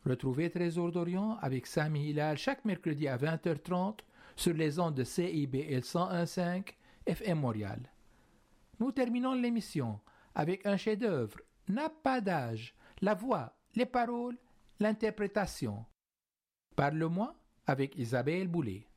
Retrouvez Trésor d'Orient avec Sami Hilal chaque mercredi à 20h30 sur les ondes de CIBL 101.5 FM Montréal. Nous terminons l'émission avec un chef-d'œuvre, n'a pas d'âge, la voix, les paroles, l'interprétation. Parle-moi avec Isabelle Boulay.